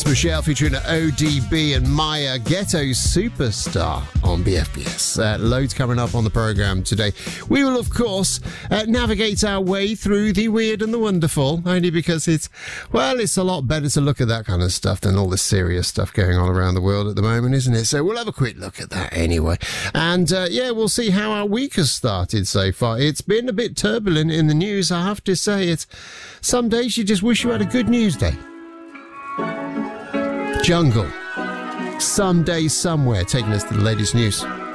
Michelle featuring ODB and Maya, Ghetto Superstar on BFBS. Loads coming up on the programme today. We will, of course, navigate our way through the weird and the wonderful, only because it's a lot better to look at that kind of stuff than all the serious stuff going on around the world at the moment, isn't it? So we'll have a quick look at that anyway. And, we'll see how our week has started so far. It's been a bit turbulent in the news, I have to say. Some days you just wish you had a good news day. Jungle, Someday Somewhere, taking us to the latest news.